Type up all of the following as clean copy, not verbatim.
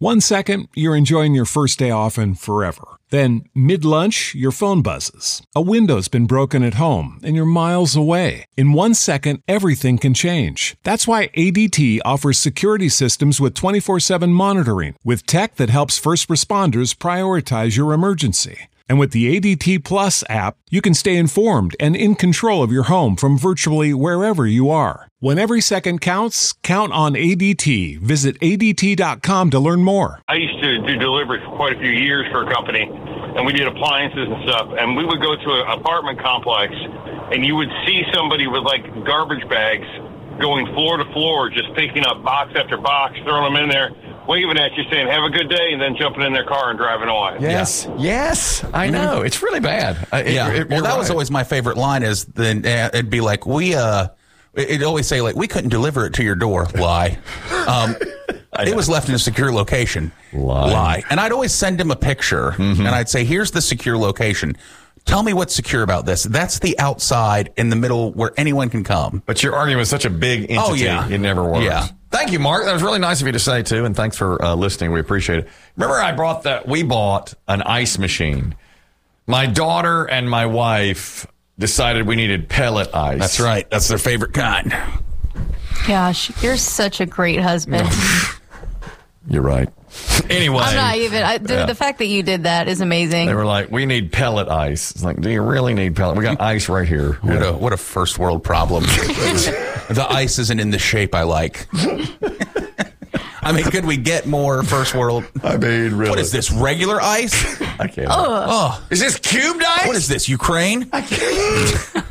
1 second, you're enjoying your first day off and forever. Then, mid-lunch, your phone buzzes. A window's been broken at home, and you're miles away. In 1 second, everything can change. That's why ADT offers security systems with 24/7 monitoring, with tech that helps first responders prioritize your emergency. And with the ADT Plus app, you can stay informed and in control of your home from virtually wherever you are. When every second counts, count on ADT. Visit ADT.com to learn more. I used to do delivery for quite a few years for a company, and we did appliances and stuff, and we would go to an apartment complex, and you would see somebody with, like, garbage bags going floor to floor, just picking up box after box, throwing them in there, waving at you, saying, have a good day, and then jumping in their car and driving away. Yes, I know. It's really bad. Well, that was always my favorite line is then it'd be like, it'd always say, like, we couldn't deliver it to your door. Lie. It was left in a secure location. Lie. And I'd always send him a picture, and I'd say, here's the secure location. Tell me what's secure about this. That's the outside in the middle where anyone can come. But your argument is such a big entity, it never works. Yeah. Thank you, Mark. That was really nice of you to say, too, and thanks for listening. We appreciate it. Remember, we bought an ice machine. My daughter and my wife decided we needed pellet ice. That's right. That's their favorite kind. Gosh, you're such a great husband. You're right. Anyway. I'm not even. The fact that you did that is amazing. They were like, we need pellet ice. It's like, do you really need pellet? We got ice right here. What a first world problem. The ice isn't in the shape I like. I mean, could we get more first world? I mean, really. What is this, regular ice? I can't. Oh. Is this cubed ice? What is this, Ukraine? I can't.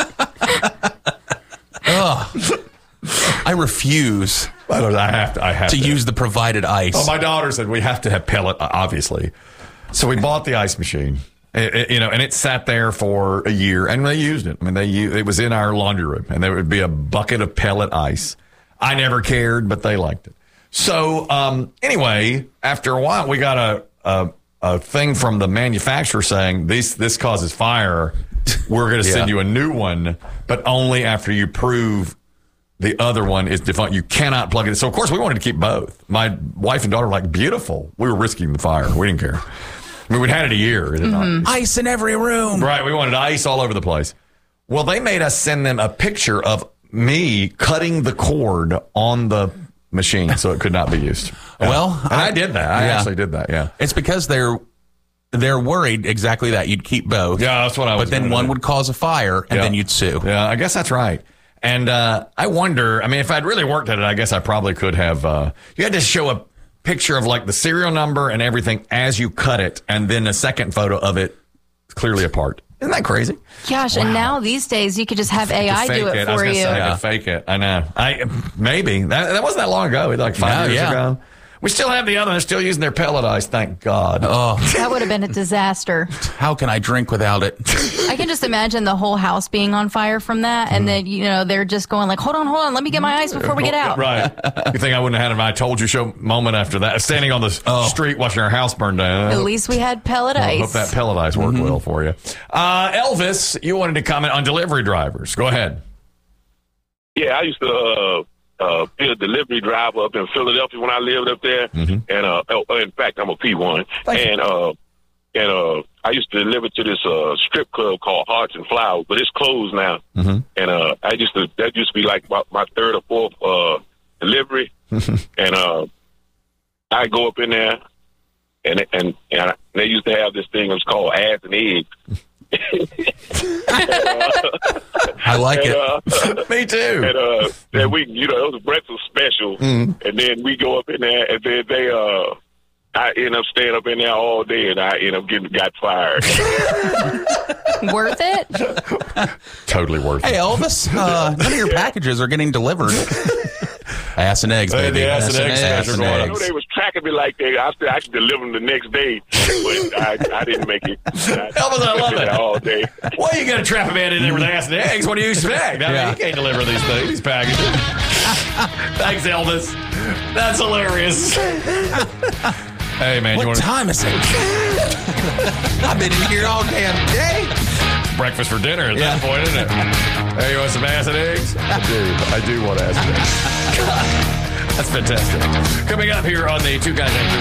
I refuse. I have to use the provided ice. Oh, my daughter said we have to have pellet, obviously. So we bought the ice machine, and it sat there for a year, and they used it. I mean, it was in our laundry room, and there would be a bucket of pellet ice. I never cared, but they liked it. So anyway, after a while, we got a thing from the manufacturer saying this causes fire. We're going to send you a new one, but only after you prove the other one is defunct. You cannot plug it in. So, of course, we wanted to keep both. My wife and daughter were like, beautiful. We were risking the fire. We didn't care. I mean, we'd had it a year. Ice in every room. Right. We wanted ice all over the place. Well, they made us send them a picture of me cutting the cord on the machine so it could not be used. Yeah. Well, and I did that. I actually did that, yeah. It's because they're worried exactly that. You'd keep both. Yeah, that's what I was But then one would cause a fire, and then you'd sue. Yeah, I guess that's right. And I wonder, I mean, if I'd really worked at it, I guess I probably could have. You had to show a picture of, like, the serial number and everything as you cut it, and then a second photo of it clearly apart. Isn't that crazy? Gosh, and now these days you could just have AI do it for you. I could fake it. I know. Maybe. That wasn't that long ago. It was like 5 years ago. We still have the other. They're still using their pellet ice, thank God. Oh, that would have been a disaster. How can I drink without it? I can just imagine the whole house being on fire from that, and then they're just going like, hold on, let me get my ice before we get out. Right. You think I wouldn't have had an I told you so moment after that, standing on the street watching our house burn down. At least we had pellet ice. I hope that pellet ice worked well for you. Elvis, you wanted to comment on delivery drivers. Go ahead. Yeah, I used to be a delivery driver up in Philadelphia when I lived up there. And in fact, I'm a P1. And I used to deliver to this strip club called Hearts and Flowers, but it's closed now. And that used to be like my third or fourth delivery. And I go up in there, and they used to have this thing. It was called ass and eggs. I like it. Me too. And then we, it was a breakfast special, and then we go up in there, and then I end up staying up in there all day, and I end up got fired. Worth it? Totally worth it. Hey, Elvis, none of your packages are getting delivered. Ass and eggs, baby. The ass and eggs. I know they was tracking me like that. I should deliver them the next day, but I didn't make it. Elvis, I love it. All day. Well, you got to trap a man in there with ass and eggs. What do you expect? I mean, you can't deliver these packages. Thanks, Elvis. That's hilarious. Hey, man. What time is it? I've been in here all damn day. Breakfast for dinner at that point, isn't it? Hey, you want some ass and eggs? I do want ass and eggs. That's fantastic. Coming up here on the Two Guys Named